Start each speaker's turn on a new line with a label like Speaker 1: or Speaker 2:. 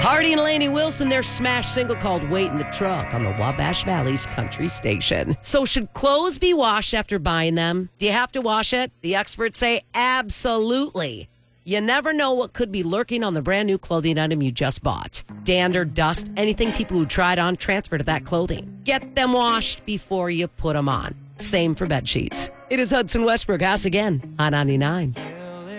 Speaker 1: Hardy and Lainey Wilson, their smash single called Wait in the Truck on the Wabash Valley's country station. So should clothes be washed after buying them? Do you have to wash it? The experts say absolutely. You never know what could be lurking on the brand new clothing item you just bought. Dander, dust, anything people who tried on transfer to that clothing. Get them washed before you put them on. Same for bed sheets. It is Hudson Westbrook. Ask again on 99.